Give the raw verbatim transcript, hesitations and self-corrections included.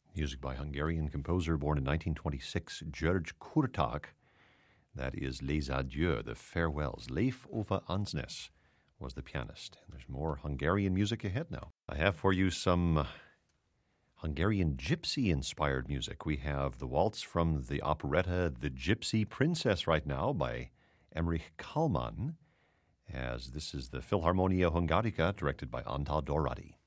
Music by Hungarian composer born in nineteen twenty-six, György Kurták. That is Les Adieux, the farewells. Leif Ove Ansnes was the pianist. And there's more Hungarian music ahead now. I have for you some Hungarian gypsy-inspired music. We have the waltz from the operetta The Gypsy Princess right now by Emmerich Kallmann, as this is the Philharmonia Hungarica, directed by Antal Dorati.